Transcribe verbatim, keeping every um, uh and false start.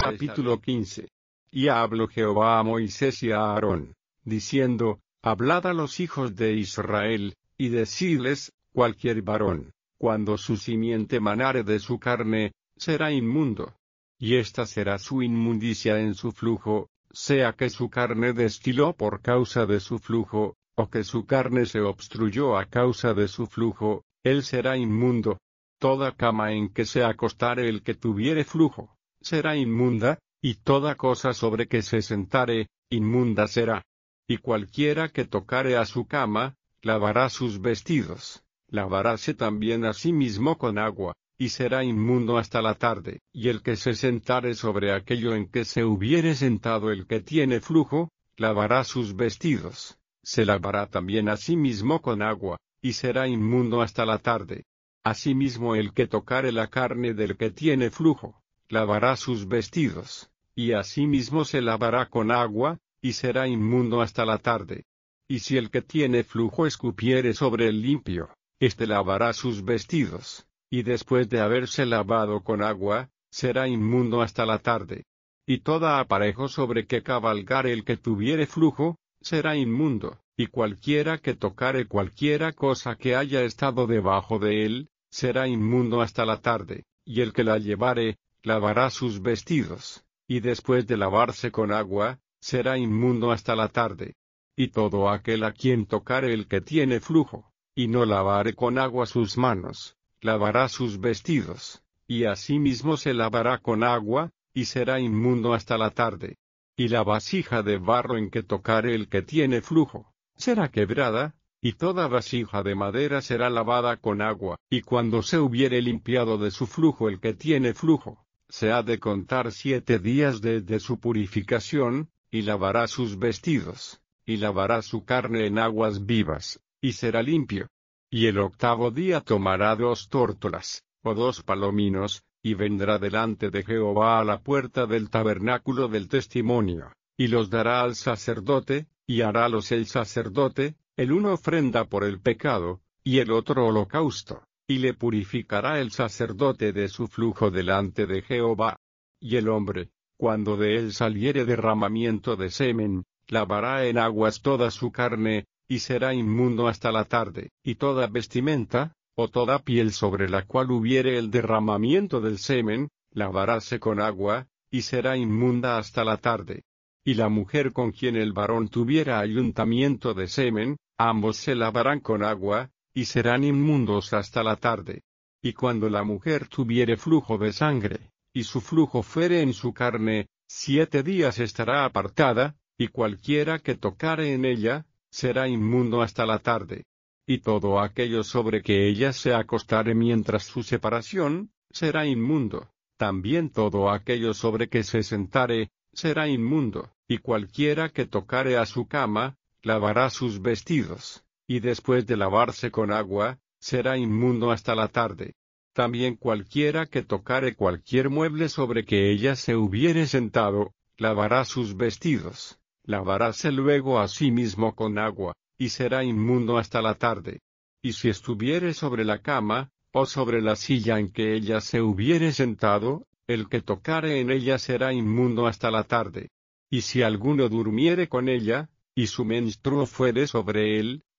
Capítulo quince. Y habló Jehová a Moisés y a Aarón, diciendo, hablad a los hijos de Israel, y decidles, cualquier varón, cuando su simiente manare de su carne, será inmundo. Y esta será su inmundicia en su flujo, sea que su carne destiló por causa de su flujo, o que su carne se obstruyó a causa de su flujo, él será inmundo. Toda cama en que se acostare el que tuviere flujo, será inmunda, y toda cosa sobre que se sentare, inmunda será. Y cualquiera que tocare a su cama, lavará sus vestidos, lavaráse también a sí mismo con agua, y será inmundo hasta la tarde. Y el que se sentare sobre aquello en que se hubiere sentado el que tiene flujo, lavará sus vestidos, se lavará también a sí mismo con agua, y será inmundo hasta la tarde. Asimismo el que tocare la carne del que tiene flujo, lavará sus vestidos, y asimismo se lavará con agua, y será inmundo hasta la tarde. Y si el que tiene flujo escupiere sobre el limpio, éste lavará sus vestidos, y después de haberse lavado con agua, será inmundo hasta la tarde. Y toda aparejo sobre que cabalgare el que tuviere flujo, será inmundo, y cualquiera que tocare cualquiera cosa que haya estado debajo de él, será inmundo hasta la tarde, y el que la llevare, lavará sus vestidos, y después de lavarse con agua, será inmundo hasta la tarde. Y todo aquel a quien tocare el que tiene flujo, y no lavare con agua sus manos, lavará sus vestidos, y asimismo se lavará con agua, y será inmundo hasta la tarde. Y la vasija de barro en que tocare el que tiene flujo, será quebrada, y toda vasija de madera será lavada con agua, y cuando se hubiere limpiado de su flujo el que tiene flujo, se ha de contar siete días desde su purificación, y lavará sus vestidos, y lavará su carne en aguas vivas, y será limpio. Y el octavo día tomará dos tórtolas, o dos palominos, y vendrá delante de Jehová a la puerta del tabernáculo del testimonio, y los dará al sacerdote, y harálos el sacerdote, el uno ofrenda por el pecado, y el otro holocausto, y le purificará el sacerdote de su flujo delante de Jehová. Y el hombre, cuando de él saliere derramamiento de semen, lavará en aguas toda su carne, y será inmundo hasta la tarde. Y toda vestimenta, o toda piel sobre la cual hubiere el derramamiento del semen, lavaráse con agua, y será inmunda hasta la tarde. Y la mujer con quien el varón tuviera ayuntamiento de semen, ambos se lavarán con agua, y serán inmundos hasta la tarde. Y cuando la mujer tuviere flujo de sangre, y su flujo fuere en su carne, siete días estará apartada, y cualquiera que tocare en ella, será inmundo hasta la tarde. Y todo aquello sobre que ella se acostare mientras su separación, será inmundo. También todo aquello sobre que se sentare, será inmundo, y cualquiera que tocare a su cama, lavará sus vestidos, y después de lavarse con agua, será inmundo hasta la tarde. También cualquiera que tocare cualquier mueble sobre que ella se hubiere sentado, lavará sus vestidos, lavaráse luego a sí mismo con agua, y será inmundo hasta la tarde. Y si estuviere sobre la cama, o sobre la silla en que ella se hubiere sentado, el que tocare en ella será inmundo hasta la tarde. Y si alguno durmiere con ella, y su menstruo fuere sobre él,